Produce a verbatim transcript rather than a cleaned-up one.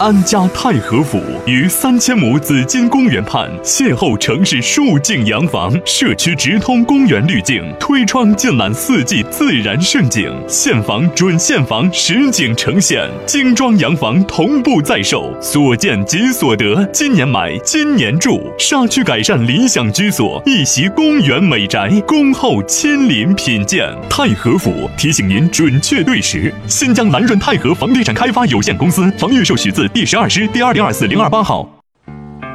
安家太和府于三千亩紫金公园畔，邂逅城市数境洋房，社区直通公园滤镜，推窗尽览四季自然盛景，现房准现房实景呈现，精装洋房同步在售，所见即所得，今年买今年住，沙区改善理想居所，一席公园美宅，恭候亲临品鉴。太和府提醒您准确对时。新疆蓝润太和房地产开发有限公司房预售许字第十二师第二零二四零二八号。